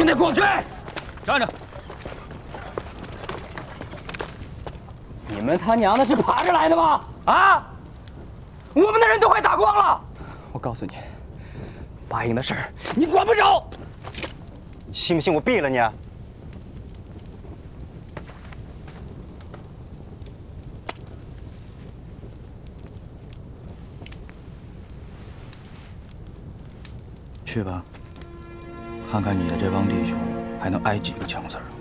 得过去！ 站着！ 你们他娘的是爬着来的吗？啊！我们的人都快打光了。我告诉你，答应的事儿你管不着。 你信不信我毙了你？ 去吧，看看你的这帮弟兄还能挨几个枪刺儿。